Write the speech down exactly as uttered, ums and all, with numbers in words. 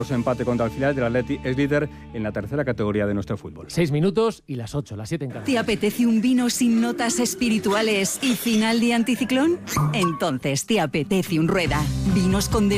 Empate contra el filial del Atleti, es líder en la tercera categoría de nuestro fútbol. Seis minutos y las ocho, las siete en cada. ¿Te apetece un vino sin notas espirituales y final de anticiclón? Entonces te apetece un Rueda. Vinos con